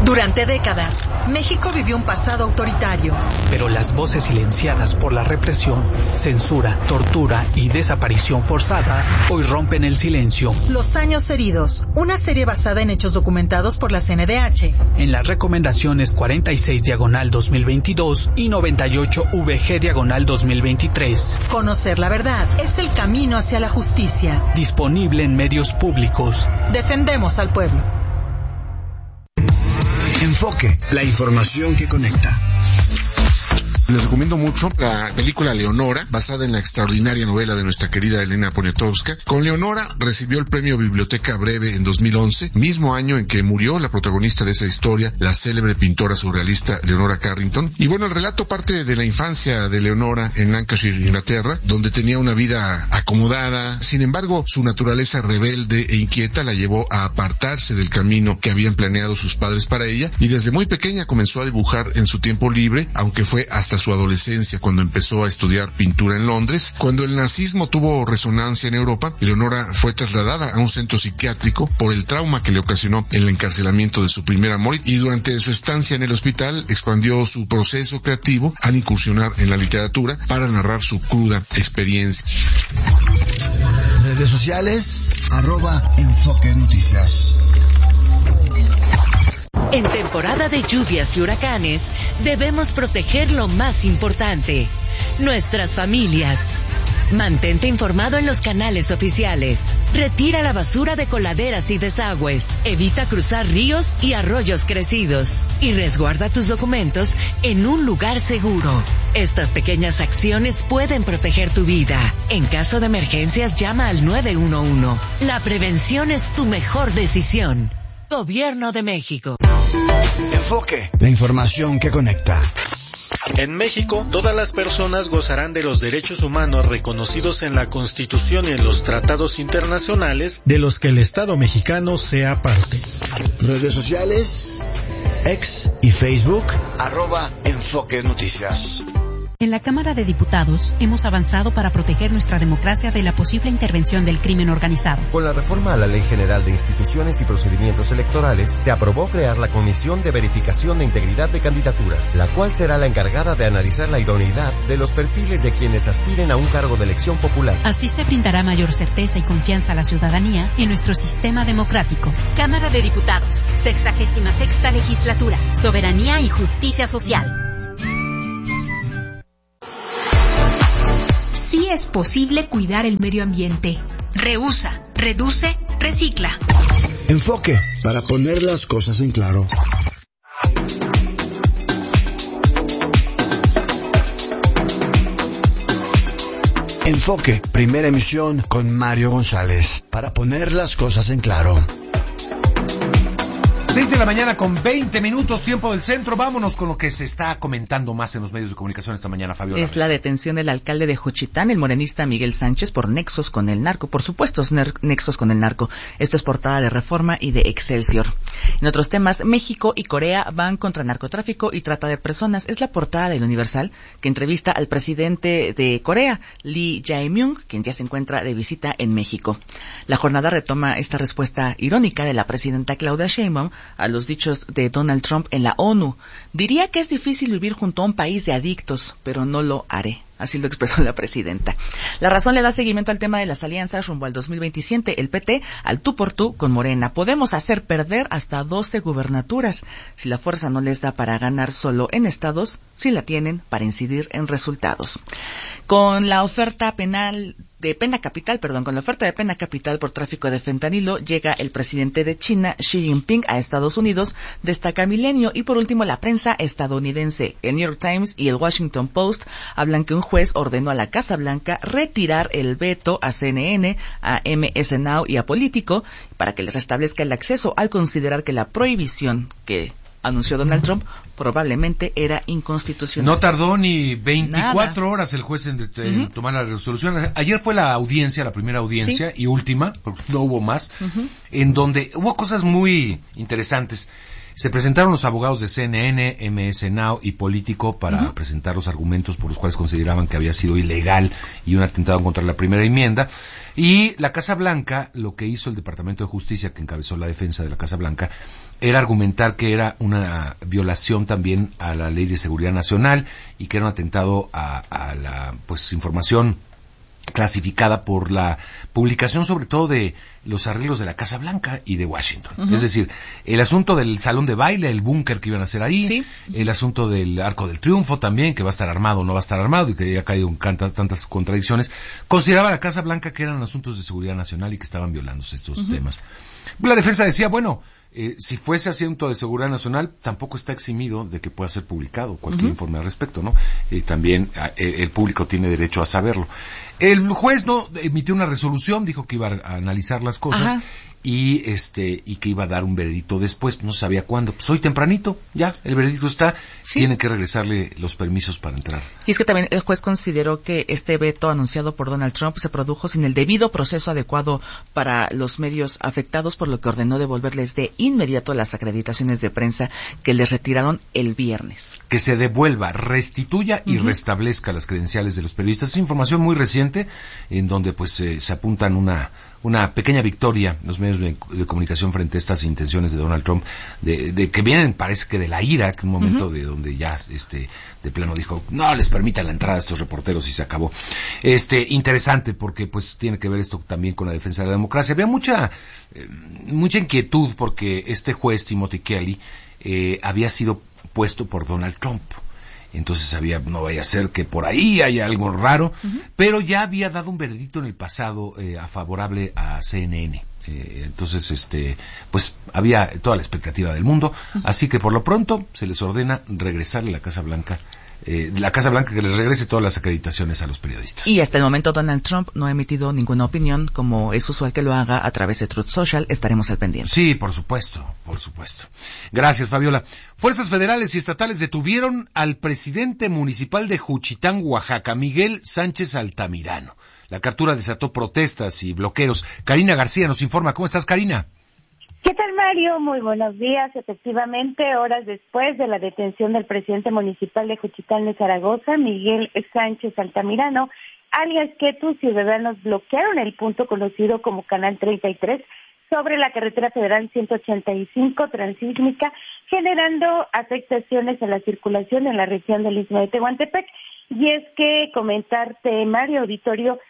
Durante décadas, México vivió un pasado autoritario. Pero las voces silenciadas por la represión, censura, tortura y desaparición forzada hoy rompen el silencio. Los años heridos, una serie basada en hechos documentados por la CNDH. En las recomendaciones 46/2022 y 98/VG/2023. Conocer la verdad es el camino hacia la justicia. Disponible en medios públicos. Defendemos al pueblo. Enfoque, la información que conecta. Les recomiendo mucho la película Leonora, basada en la extraordinaria novela de nuestra querida Elena Poniatowska. Con Leonora recibió el premio Biblioteca Breve en 2011, mismo año en que murió la protagonista de esa historia, la célebre pintora surrealista Leonora Carrington. Y bueno, el relato parte de la infancia de Leonora en Lancashire, Inglaterra, donde tenía una vida acomodada. Sin embargo, su naturaleza rebelde e inquieta la llevó a apartarse del camino que habían planeado sus padres para ella, y desde muy pequeña comenzó a dibujar en su tiempo libre, aunque fue hasta su adolescencia cuando empezó a estudiar pintura en Londres. Cuando el nazismo tuvo resonancia en Europa, Leonora fue trasladada a un centro psiquiátrico por el trauma que le ocasionó el encarcelamiento de su primer amor, y durante su estancia en el hospital expandió su proceso creativo al incursionar en la literatura para narrar su cruda experiencia. Redes sociales, @Enfoque Noticias. En temporada de lluvias y huracanes, debemos proteger lo más importante, nuestras familias. Mantente informado en los canales oficiales. Retira la basura de coladeras y desagües. Evita cruzar ríos y arroyos crecidos. Y resguarda tus documentos en un lugar seguro. Estas pequeñas acciones pueden proteger tu vida. En caso de emergencias, llama al 911. La prevención es tu mejor decisión. Gobierno de México. Enfoque, la información que conecta. En México, todas las personas gozarán de los derechos humanos reconocidos en la Constitución y en los tratados internacionales de los que el Estado mexicano sea parte. Redes sociales, X y Facebook, @Enfoque Noticias. En la Cámara de Diputados hemos avanzado para proteger nuestra democracia de la posible intervención del crimen organizado. Con la reforma a la Ley General de Instituciones y Procedimientos Electorales, se aprobó crear la Comisión de Verificación de Integridad de Candidaturas, la cual será la encargada de analizar la idoneidad de los perfiles de quienes aspiren a un cargo de elección popular. Así se brindará mayor certeza y confianza a la ciudadanía en nuestro sistema democrático. Cámara de Diputados, 66ª Legislatura, Soberanía y Justicia Social. Sí es posible cuidar el medio ambiente. Reusa, reduce, recicla. Enfoque, para poner las cosas en claro. Enfoque, primera emisión con Mario González, para poner las cosas en claro. 6 de la mañana con 20 minutos, tiempo del centro. Vámonos con lo que se está comentando más en los medios de comunicación esta mañana, Fabiola. Es la detención del alcalde de Juchitán, el morenista Miguel Sánchez, por nexos con el narco. Por supuesto, nexos con el narco. Esto es portada de Reforma y de Excelsior. En otros temas, México y Corea van contra narcotráfico y trata de personas. Es la portada del Universal, que entrevista al presidente de Corea, Lee Jae-myung, quien ya se encuentra de visita en México. La jornada retoma esta respuesta irónica de la presidenta Claudia Sheinbaum a los dichos de Donald Trump en la ONU. Diría que es difícil vivir junto a un país de adictos, pero no lo haré. Así lo expresó la presidenta. La Razón le da seguimiento al tema de las alianzas rumbo al 2027. El PT al tú por tú con Morena. Podemos hacer perder hasta 12 gubernaturas. Si la fuerza no les da para ganar solo en estados, sí la tienen para incidir en resultados. Con la oferta de pena capital por tráfico de fentanilo, llega el presidente de China, Xi Jinping, a Estados Unidos, destaca Milenio. Y por último, la prensa estadounidense. El New York Times y el Washington Post hablan que un juez ordenó a la Casa Blanca retirar el veto a CNN, a MS Now y a Político para que les restablezca el acceso, al considerar que la prohibición que anunció Donald Trump probablemente era inconstitucional. No tardó ni 24 horas el juez en tomar la resolución. Ayer fue la primera audiencia, ¿sí? Y última, porque no hubo más, en donde hubo cosas muy interesantes. Se presentaron los abogados de CNN, MS Now y Político para presentar los argumentos por los cuales consideraban que había sido ilegal y un atentado contra la primera enmienda. Y la Casa Blanca, lo que hizo el Departamento de Justicia, que encabezó la defensa de la Casa Blanca, era argumentar que era una violación también a la Ley de Seguridad Nacional y que era un atentado a la información clasificada por la publicación sobre todo de los arreglos de la Casa Blanca y de Washington. Es decir, el asunto del salón de baile, el búnker que iban a hacer ahí, el asunto del Arco del Triunfo también, que va a estar armado o no va a estar armado y que ya ha caído en tantas contradicciones, consideraba la Casa Blanca que eran asuntos de seguridad nacional y que estaban violándose estos temas. La defensa decía, bueno, si fuese asunto de seguridad nacional, tampoco está eximido de que pueda ser publicado cualquier informe al respecto, ¿no? También el público tiene derecho a saberlo. El juez no emitió una resolución, dijo que iba a analizar las cosas y que iba a dar un veredicto después, no sabía cuándo. Pues hoy tempranito, ya, el veredicto está, tiene que regresarle los permisos para entrar. Y es que también el juez consideró que este veto anunciado por Donald Trump se produjo sin el debido proceso adecuado para los medios afectados, por lo que ordenó devolverles de inmediato las acreditaciones de prensa que les retiraron el viernes. Que se devuelva, restituya y restablezca las credenciales de los periodistas. Es información muy reciente en donde se apuntan una pequeña victoria en los medios de comunicación frente a estas intenciones de Donald Trump, de que vienen, parece que de la ira, que un momento de donde ya de plano dijo, no les permitan la entrada a estos reporteros y se acabó. Interesante porque tiene que ver esto también con la defensa de la democracia. Había mucha inquietud porque este juez Timothy Kelly había sido puesto por Donald Trump. Entonces no vaya a ser que por ahí haya algo raro, pero ya había dado un veredicto en el pasado favorable a CNN. Entonces, había toda la expectativa del mundo, así que por lo pronto se les ordena regresarle a la Casa Blanca que les regrese todas las acreditaciones a los periodistas. Y hasta el momento Donald Trump no ha emitido ninguna opinión, como es usual que lo haga a través de Truth Social. Estaremos al pendiente. Sí, por supuesto. Gracias, Fabiola. Fuerzas federales y estatales detuvieron al presidente municipal de Juchitán, Oaxaca, Miguel Sánchez Altamirano. La captura desató protestas y bloqueos. Karina García nos informa. ¿Cómo estás, Karina? ¿Qué tal, Mario? Muy buenos días. Efectivamente, horas después de la detención del presidente municipal de Juchitán de Zaragoza, Miguel Sánchez Altamirano, alias Ketu, ciudadanos bloquearon el punto conocido como Canal 33 sobre la carretera federal 185 transísmica, generando afectaciones a la circulación en la región del Istmo de Tehuantepec. Y es que comentarte, Mario, auditorio,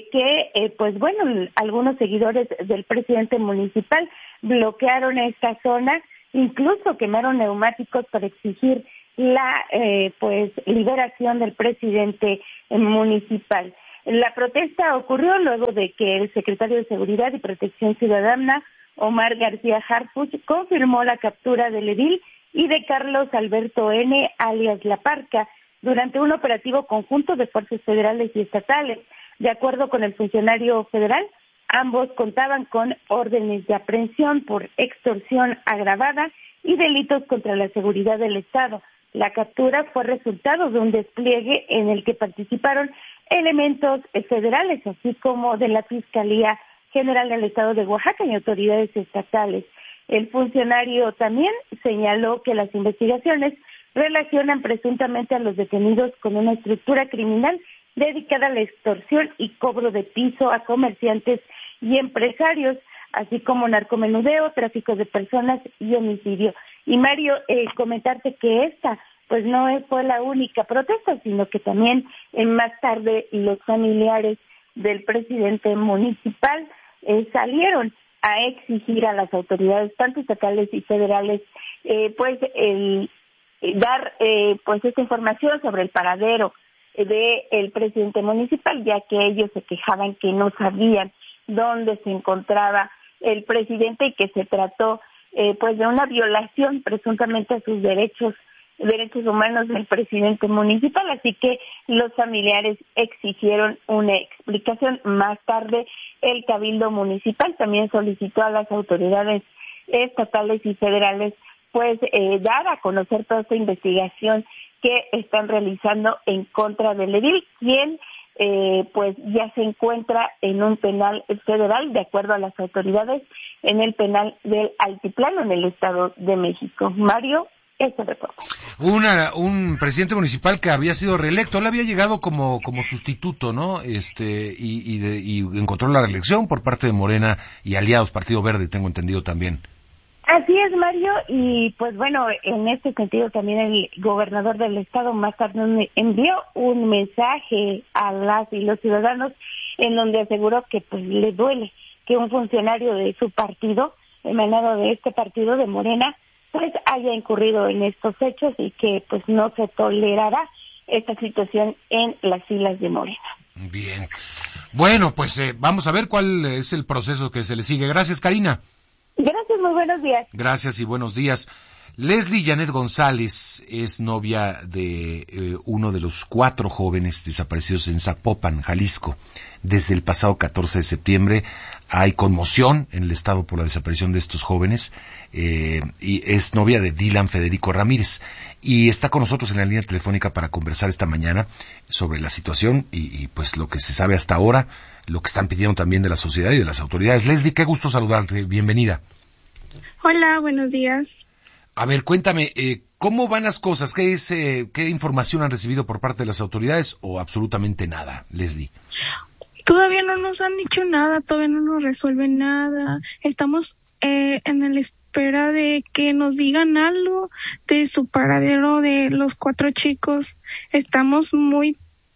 algunos seguidores del presidente municipal bloquearon esta zona, incluso quemaron neumáticos para exigir la liberación del presidente municipal. La protesta ocurrió luego de que el secretario de Seguridad y Protección Ciudadana, Omar García Harfuch, confirmó la captura del edil y de Carlos Alberto N., alias La Parca, durante un operativo conjunto de fuerzas federales y estatales. De acuerdo con el funcionario federal, ambos contaban con órdenes de aprehensión por extorsión agravada y delitos contra la seguridad del Estado. La captura fue resultado de un despliegue en el que participaron elementos federales, así como de la Fiscalía General del Estado de Oaxaca y autoridades estatales. El funcionario también señaló que las investigaciones relacionan presuntamente a los detenidos con una estructura criminal dedicada a la extorsión y cobro de piso a comerciantes y empresarios, así como narcomenudeo, tráfico de personas y homicidio. Y Mario, comentarte que esta no fue la única protesta, sino que también más tarde los familiares del presidente municipal salieron a exigir a las autoridades, tanto estatales y federales, dar esta información sobre el paradero del presidente municipal, ya que ellos se quejaban que no sabían dónde se encontraba el presidente y que se trató de una violación presuntamente a sus derechos humanos del presidente municipal, así que los familiares exigieron una explicación. Más tarde, el Cabildo Municipal también solicitó a las autoridades estatales y federales dar a conocer toda esta investigación que están realizando en contra del edil, quien pues ya se encuentra en un penal federal, de acuerdo a las autoridades, en el penal del Altiplano, en el Estado de México. Mario, este reporte. Un presidente municipal que había sido reelecto, él había llegado como sustituto, ¿no? Y encontró la reelección por parte de Morena y aliados, Partido Verde, tengo entendido también. Así es, Mario, y pues bueno, en este sentido también el gobernador del estado más tarde envió un mensaje a las y los ciudadanos en donde aseguró que pues le duele que un funcionario de su partido, emanado de este partido de Morena, pues haya incurrido en estos hechos y que pues no se tolerará esta situación en las filas de Morena. Bien. Bueno, pues vamos a ver cuál es el proceso que se le sigue. Gracias, Karina. Gracias, muy buenos días. Gracias y buenos días. Leslie Janet González es novia de uno de los 4 jóvenes desaparecidos en Zapopan, Jalisco. Desde el pasado 14 de septiembre hay conmoción en el estado por la desaparición de estos jóvenes, y es novia de Dylan Federico Ramírez. Y está con nosotros en la línea telefónica para conversar esta mañana sobre la situación y pues lo que se sabe hasta ahora, lo que están pidiendo también de la sociedad y de las autoridades. Leslie, qué gusto saludarte, bienvenida. Hola, buenos días. A ver, cuéntame, ¿cómo van las cosas? ¿Qué información han recibido por parte de las autoridades o absolutamente nada, Leslie? Todavía no nos han dicho nada, todavía no nos resuelven nada. Estamos en la espera de que nos digan algo de su paradero de los 4 chicos. Estamos muy,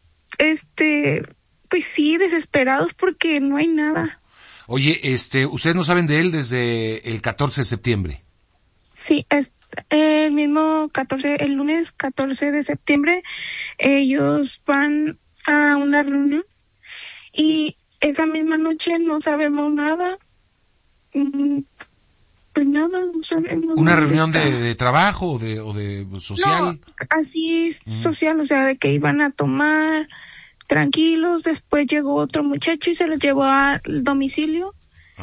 pues sí, desesperados porque no hay nada. Oye, ¿ustedes no saben de él desde el 14 de septiembre? Sí, el lunes 14 de septiembre, ellos van a una reunión y esa misma noche no sabemos nada. Pues nada, no sabemos. ¿Una reunión de trabajo o de social? No, así social, o sea, de que iban a tomar tranquilos. Después llegó otro muchacho y se los llevó al domicilio,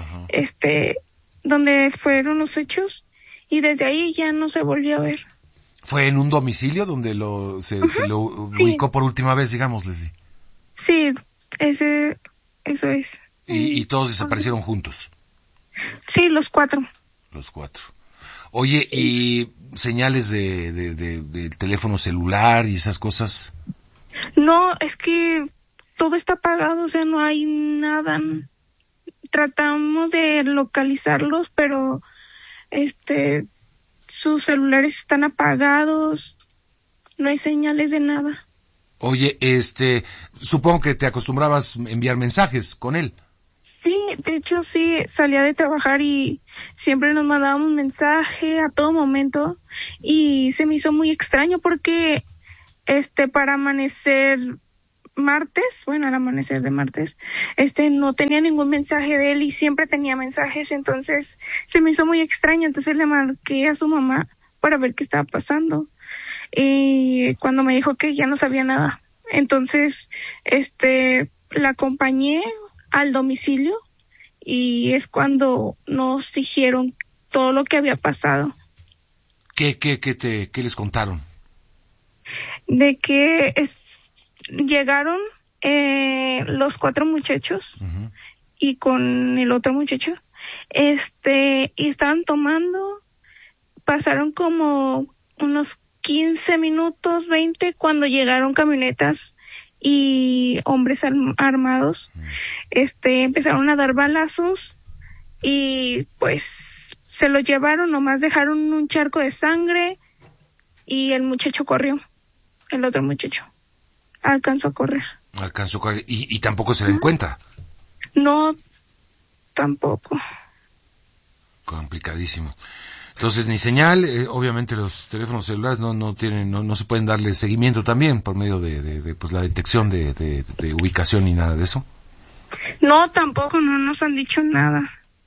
donde fueron los hechos. Y desde ahí ya no se volvió a ver. ¿Fue en un domicilio donde se lo ubicó por última vez, digamos, Leslie? Sí, eso es. ¿Y todos desaparecieron juntos? Sí, los 4. Los 4. Oye, ¿y señales de teléfono celular y esas cosas? No, es que todo está apagado, o sea, no hay nada. Tratamos de localizarlos, pero sus celulares están apagados, no hay señales de nada. Oye, supongo que te acostumbrabas a enviar mensajes con él. Sí, de hecho sí, salía de trabajar y siempre nos mandaba un mensaje a todo momento y se me hizo muy extraño porque para amanecer martes, bueno, al amanecer de martes, no tenía ningún mensaje de él y siempre tenía mensajes, entonces se me hizo muy extraño, entonces le marqué a su mamá para ver qué estaba pasando y cuando me dijo que ya no sabía nada, entonces la acompañé al domicilio y es cuando nos dijeron todo lo que había pasado. ¿Qué les contaron? De que llegaron los 4 muchachos y con el otro muchacho y estaban tomando, pasaron como unos 15 minutos, 20 cuando llegaron camionetas y hombres armados, empezaron a dar balazos y pues se los llevaron, nomás dejaron un charco de sangre y el muchacho corrió, el otro muchacho alcanzó a correr. Y tampoco se le encuentra. No, tampoco. Complicadísimo. Entonces ni señal, obviamente los teléfonos celulares no tienen, no se pueden darle seguimiento también por medio de pues la detección de ubicación ni nada de eso. No, tampoco, no nos han dicho nada.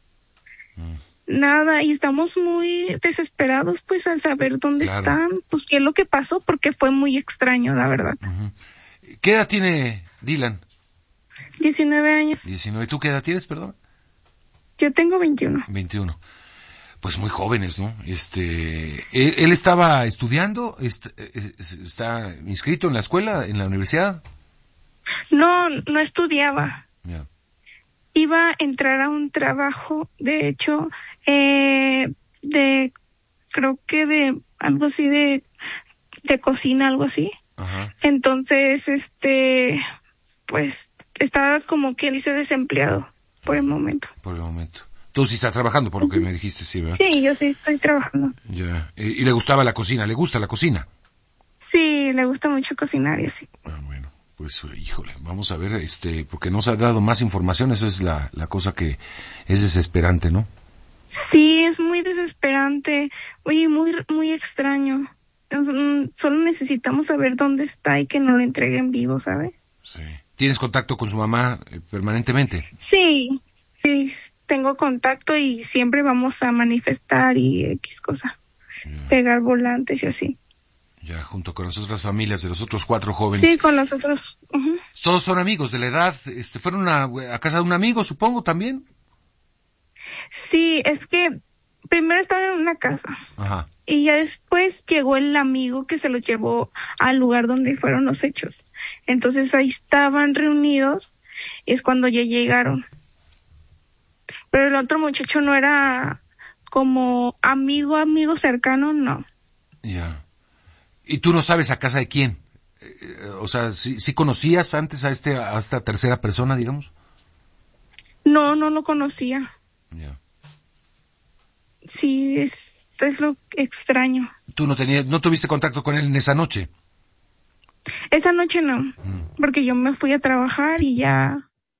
Nada, y estamos muy desesperados pues al saber dónde están, pues qué es lo que pasó, porque fue muy extraño, la verdad. ¿Qué edad tiene Dylan? 19 años. 19. ¿Tú qué edad tienes, perdón? Yo tengo 21. 21. Pues muy jóvenes, ¿no? ¿Él estaba estudiando? ¿Está inscrito en la escuela, en la universidad? No estudiaba. Yeah. Iba a entrar a un trabajo, de hecho, creo que de algo así de cocina, algo así. Ajá. Entonces, pues, estaba como que dice desempleado por el momento. Por el momento. Tú sí estás trabajando, por lo que me dijiste, sí, ¿verdad? Sí, yo sí estoy trabajando. Ya. ¿Y le gustaba la cocina? ¿Le gusta la cocina? Sí, le gusta mucho cocinar y así. Ah, bueno, pues, híjole, vamos a ver, porque nos ha dado más información, eso es la cosa que es desesperante, ¿no? Sí, es muy desesperante, oye, muy extraño. Solo necesitamos saber dónde está y que no lo entreguen vivo, ¿sabes? Sí. ¿Tienes contacto con su mamá permanentemente? Sí, tengo contacto y siempre vamos a manifestar y X cosa. Pegar volantes y así. Ya, junto con las otras familias de los otros 4 jóvenes. Sí, con los otros. Uh-huh. Todos son amigos de la edad. ¿Fueron a casa de un amigo, supongo, también? Sí, es que primero estaban en una casa. Ajá. Y ya después llegó el amigo que se los llevó al lugar donde fueron los hechos. Entonces ahí estaban reunidos y es cuando ya llegaron. Pero el otro muchacho no era como amigo cercano, no. Ya. ¿Y tú no sabes a casa de quién? O sea, ¿sí conocías antes a esta tercera persona, digamos? No lo conocía. Ya. Sí, es lo extraño. ¿Tú no tuviste contacto con él en esa noche? Esa noche no, porque yo me fui a trabajar y ya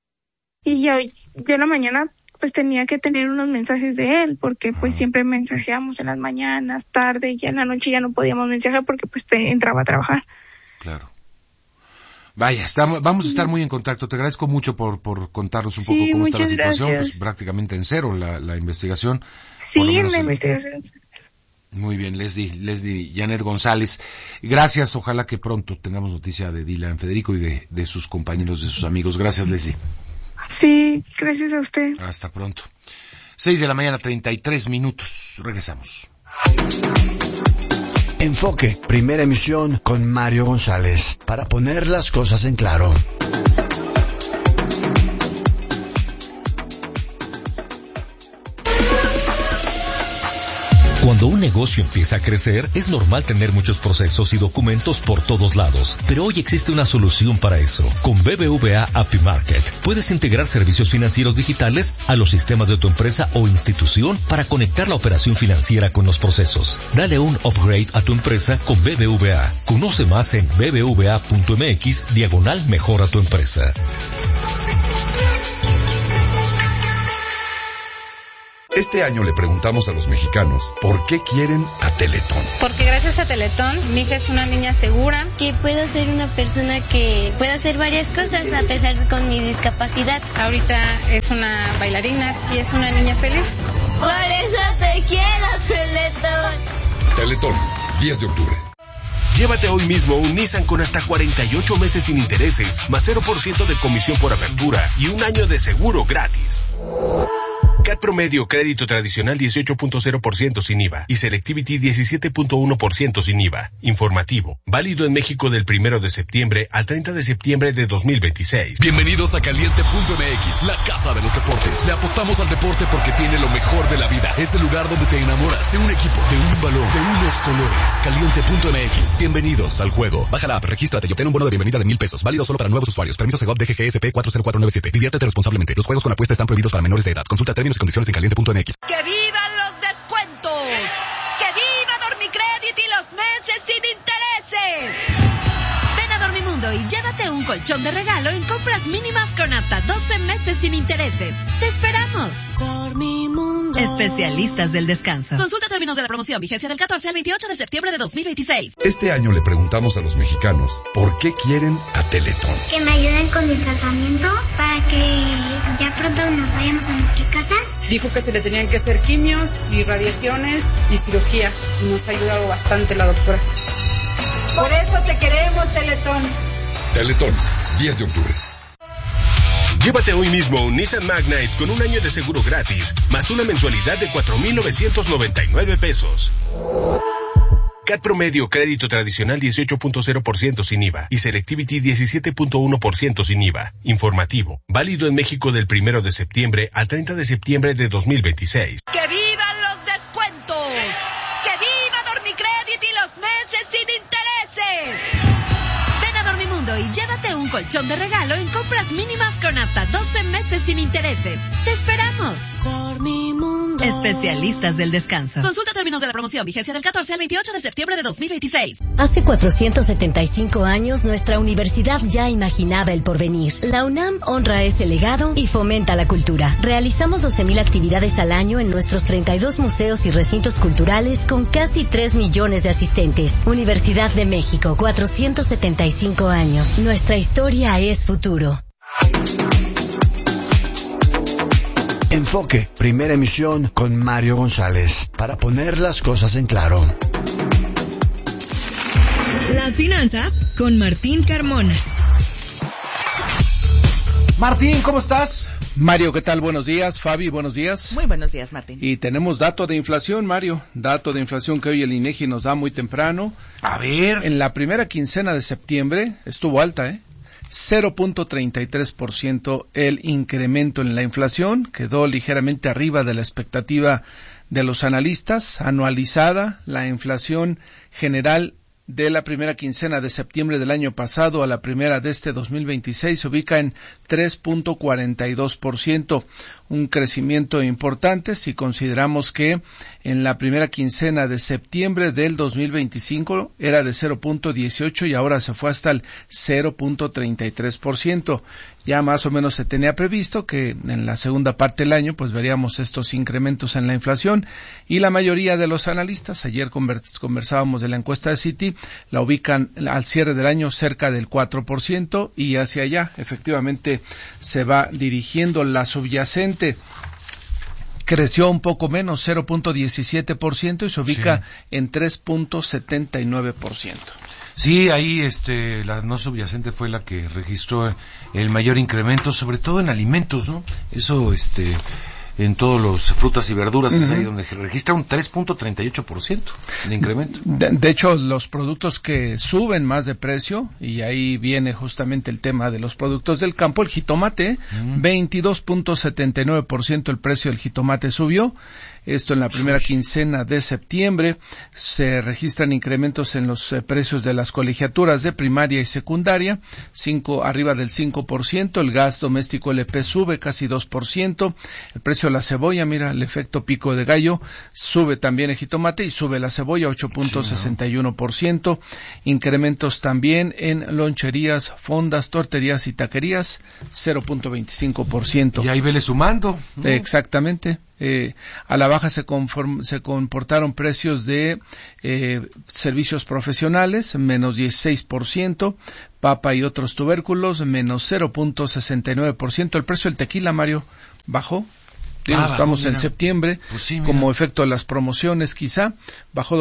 en la mañana pues tenía que tener unos mensajes de él, porque pues siempre mensajeamos en las mañanas, tarde, y ya en la noche ya no podíamos mensajear porque pues entraba a trabajar. Claro. Vaya, vamos a estar muy en contacto. Te agradezco mucho por contarnos un poco cómo está la situación. Gracias. Pues prácticamente en cero la investigación. Sí, en la investigación. Muy bien, Leslie Janet González. Gracias, ojalá que pronto tengamos noticia de Dylan Federico y de sus compañeros, de sus amigos. Gracias, Leslie. Sí, gracias a usted. Hasta pronto. 6:33 a.m. Regresamos. Enfoque, primera emisión con Mario González, para poner las cosas en claro. Cuando un negocio empieza a crecer, es normal tener muchos procesos y documentos por todos lados. Pero hoy existe una solución para eso. Con BBVA ApiMarket, puedes integrar servicios financieros digitales a los sistemas de tu empresa o institución para conectar la operación financiera con los procesos. Dale un upgrade a tu empresa con BBVA. Conoce más en bbva.mx/mejora tu empresa. Este año le preguntamos a los mexicanos por qué quieren a Teletón. Porque gracias a Teletón, mi hija es una niña segura. Que puedo ser una persona que pueda hacer varias cosas a pesar con mi discapacidad. Ahorita es una bailarina y es una niña feliz. Por eso te quiero, Teletón. Teletón, 10 de octubre. Llévate hoy mismo un Nissan con hasta 48 meses sin intereses, más 0% de comisión por apertura y un año de seguro gratis. CAT promedio, crédito tradicional 18.0% sin IVA y Selectivity 17.1% sin IVA. Informativo. Válido en México del 1 de septiembre al 30 de septiembre de 2026. Bienvenidos a Caliente.mx, la casa de los deportes. Le apostamos al deporte porque tiene lo mejor de la vida. Es el lugar donde te enamoras de un equipo, de un balón, de unos colores. Caliente.mx. Bienvenidos al juego. Baja la app, regístrate y obtén un bono de bienvenida de $1,000. Válido solo para nuevos usuarios. Permiso Segov DGGSP 40497. Diviértete responsablemente. Los juegos con apuesta están prohibidos para menores de edad. Consulta términos y condiciones en Caliente.mx. ¡Que vivan los descuentos! ¡Que viva Dormicredit y los meses sin intereses! Ven a Dormimundo y llévate un colchón de regalo en compras mínimas con hasta 12 meses sin intereses. ¡Te esperamos! Dormimundo. Especialistas del descanso. Consulta términos de la promoción, vigencia del 14 al 28 de septiembre de 2026. Este año le preguntamos a los mexicanos por qué quieren a Teletón. Que me ayuden con el tratamiento para que ya pronto nos vayamos a nuestra casa. Dijo que se le tenían que hacer quimios y radiaciones y cirugía. Nos ha ayudado bastante la doctora. Por eso te queremos, Teletón. Teletón, 10 de octubre. Llévate hoy mismo un Nissan Magnite con un año de seguro gratis, más una mensualidad de $4,999. CAT promedio crédito tradicional 18.0% sin IVA y Selectivity 17.1% sin IVA. Informativo. Válido en México del 1 de septiembre al 30 de septiembre de 2026. ¡Que vivan los descuentos! ¡Que viva Dormicredit y los meses sin intereses! Ven a Dormimundo y llévate un colchón de regalo en compras mínimas con hasta 12 meses sin intereses. ¡Te esperamos! Dormimundo. Especialistas del descanso. Consulta términos de la promoción. Vigencia del 14 al 28 de septiembre de 2026. Hace 475 años, nuestra universidad ya imaginaba el porvenir. La UNAM honra ese legado y fomenta la cultura. Realizamos 12,000 actividades al año en nuestros 32 museos y recintos culturales con casi 3 millones de asistentes. Universidad de México, 475 años. Nuestra historia es futuro. Enfoque, primera emisión con Mario González, para poner las cosas en claro. Las finanzas con Martín Carmona. Martín, ¿cómo estás? Mario, ¿qué tal? Buenos días. Fabi, buenos días. Muy buenos días, Martín. Y tenemos dato de inflación, Mario. Dato de inflación que hoy el INEGI nos da muy temprano. A ver. En la primera quincena de septiembre estuvo alta, 0.33% el incremento en la inflación, quedó ligeramente arriba de la expectativa de los analistas. Anualizada, la inflación general de la primera quincena de septiembre del año pasado a la primera de este 2026 se ubica en 3.42%, un crecimiento importante si consideramos que en la primera quincena de septiembre del 2025 era de 0.18 y ahora se fue hasta el 0.33%. Ya más o menos se tenía previsto que en la segunda parte del año pues veríamos estos incrementos en la inflación y la mayoría de los analistas, ayer conversábamos de la encuesta de Citi, la ubican al cierre del año cerca del 4% y hacia allá efectivamente se va dirigiendo. La subyacente creció un poco menos, 0.17% y se ubica en 3.79%. Sí, ahí la no subyacente fue la que registró el mayor incremento, sobre todo en alimentos, ¿no? Eso, en todos los frutas y verduras, es ahí donde registra un 3.38% de incremento. De hecho, los productos que suben más de precio, y ahí viene justamente el tema de los productos del campo, el jitomate, 22.79% el precio del jitomate subió. Esto en la primera quincena de septiembre. Se registran incrementos en los precios de las colegiaturas de primaria y secundaria, arriba del 5%. El gas doméstico LP sube casi 2%. El precio de la cebolla, mira, el efecto pico de gallo, sube también el jitomate y sube la cebolla 8.61%. Incrementos también en loncherías, fondas, torterías y taquerías, 0.25%. Y ahí vele sumando, ¿no? Exactamente. A la baja se comportaron precios de servicios profesionales, menos 16%, papa y otros tubérculos, menos 0.69%. El precio del tequila, Mario, bajó. Estamos en septiembre, pues sí, como efecto de las promociones quizá, bajó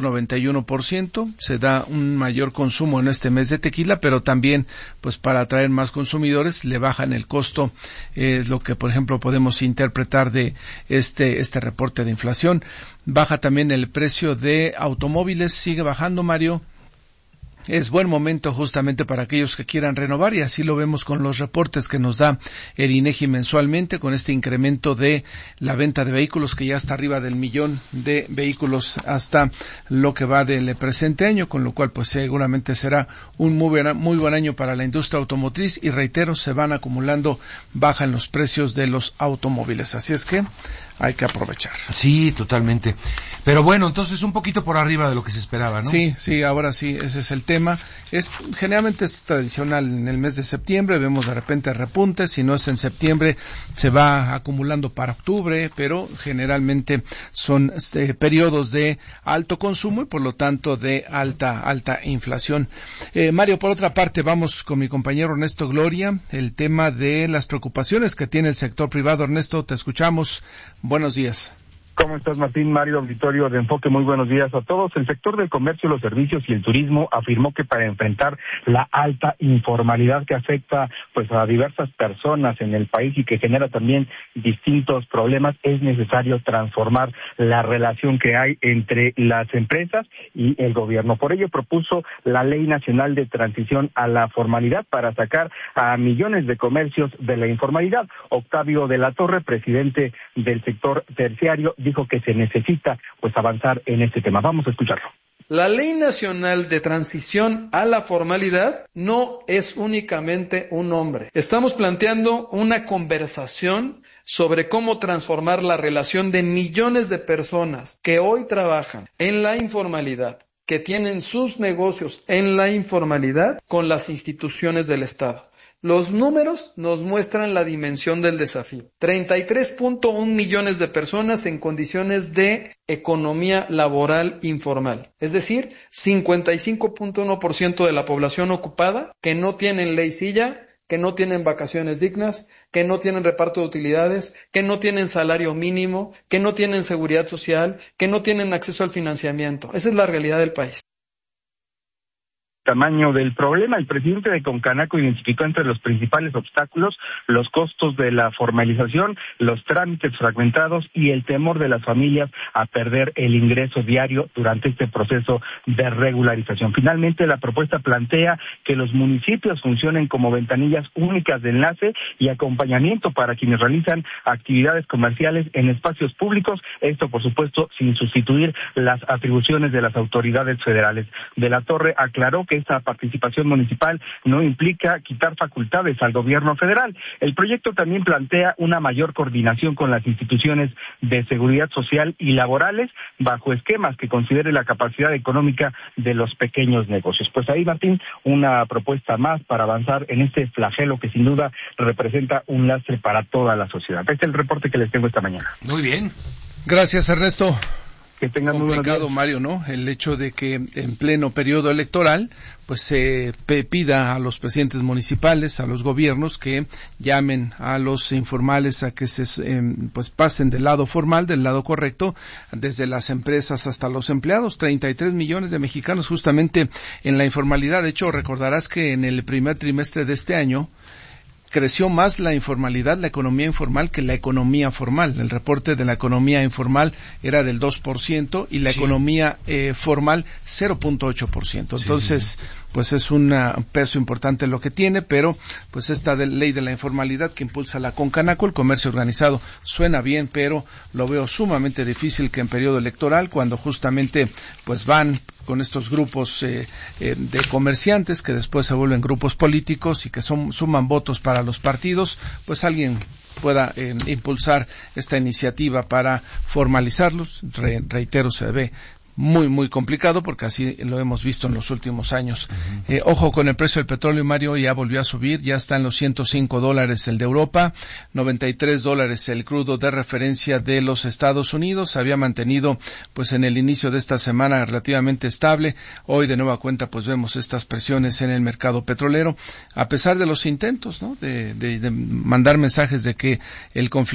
2.91%, se da un mayor consumo en este mes de tequila, pero también pues para atraer más consumidores le bajan el costo, es lo que por ejemplo podemos interpretar de este reporte de inflación. Baja también el precio de automóviles, sigue bajando, Mario. Es buen momento justamente para aquellos que quieran renovar y así lo vemos con los reportes que nos da el INEGI mensualmente con este incremento de la venta de vehículos que ya está arriba del 1,000,000 de vehículos hasta lo que va del presente año, con lo cual pues seguramente será un muy buen año para la industria automotriz y reitero, se van acumulando baja en los precios de los automóviles, así es que hay que aprovechar. Sí, totalmente. Pero bueno, entonces un poquito por arriba de lo que se esperaba, ¿no? Sí, ahora sí, ese es el tema. Generalmente es tradicional en el mes de septiembre, vemos de repente repuntes, si no es en septiembre se va acumulando para octubre, pero generalmente son periodos de alto consumo y por lo tanto de alta inflación. Mario, por otra parte, vamos con mi compañero Ernesto Gloria, el tema de las preocupaciones que tiene el sector privado. Ernesto, te escuchamos. Buenos días. ¿Cómo estás, Martín? Mario, auditorio de Enfoque, muy buenos días a todos. El sector del comercio, los servicios y el turismo afirmó que para enfrentar la alta informalidad que afecta pues a diversas personas en el país y que genera también distintos problemas, es necesario transformar la relación que hay entre las empresas y el gobierno. Por ello propuso la Ley Nacional de Transición a la Formalidad para sacar a millones de comercios de la informalidad. Octavio de la Torre, presidente del sector terciario, dijo que se necesita pues avanzar en este tema. Vamos a escucharlo. La Ley Nacional de Transición a la Formalidad no es únicamente un nombre. Estamos planteando una conversación sobre cómo transformar la relación de millones de personas que hoy trabajan en la informalidad, que tienen sus negocios en la informalidad, con las instituciones del Estado. Los números nos muestran la dimensión del desafío. 33.1 millones de personas en condiciones de economía laboral informal. Es decir, 55.1% de la población ocupada que no tienen ley silla, que no tienen vacaciones dignas, que no tienen reparto de utilidades, que no tienen salario mínimo, que no tienen seguridad social, que no tienen acceso al financiamiento. Esa es la realidad del país. Tamaño del problema. El presidente de Concanaco identificó entre los principales obstáculos los costos de la formalización, los trámites fragmentados y el temor de las familias a perder el ingreso diario durante este proceso de regularización. Finalmente, la propuesta plantea que los municipios funcionen como ventanillas únicas de enlace y acompañamiento para quienes realizan actividades comerciales en espacios públicos, esto por supuesto sin sustituir las atribuciones de las autoridades federales. De la Torre aclaró que esta participación municipal no implica quitar facultades al gobierno federal. El proyecto también plantea una mayor coordinación con las instituciones de seguridad social y laborales bajo esquemas que considere la capacidad económica de los pequeños negocios. Pues ahí, Martín, una propuesta más para avanzar en este flagelo que sin duda representa un lastre para toda la sociedad. Este es el reporte que les tengo esta mañana. Muy bien. Gracias, Ernesto. Que tengan muy buenos días. Mario, ¿no? El hecho de que en pleno periodo electoral pues se pida a los presidentes municipales, a los gobiernos que llamen a los informales a que se pues pasen del lado formal, del lado correcto, desde las empresas hasta los empleados. 33 millones de mexicanos justamente en la informalidad. De hecho, recordarás que en el primer trimestre de este año creció más la informalidad, la economía informal, que la economía formal. El reporte de la economía informal era del 2% y la economía formal 0.8%. Entonces, pues es un peso importante lo que tiene, pero pues esta ley de la informalidad que impulsa la Concanaco, el comercio organizado, suena bien, pero lo veo sumamente difícil que en periodo electoral, cuando justamente pues van con estos grupos de comerciantes que después se vuelven grupos políticos y que suman votos para los partidos, pues alguien pueda impulsar esta iniciativa para formalizarlos. Reitero, se ve muy, muy complicado porque así lo hemos visto en los últimos años. Ojo con el precio del petróleo, Mario, ya volvió a subir, ya está en los $105 el de Europa, $93 el crudo de referencia de los Estados Unidos, se había mantenido pues en el inicio de esta semana relativamente estable. Hoy de nueva cuenta pues vemos estas presiones en el mercado petrolero, a pesar de los intentos, ¿no?, de mandar mensajes de que el conflicto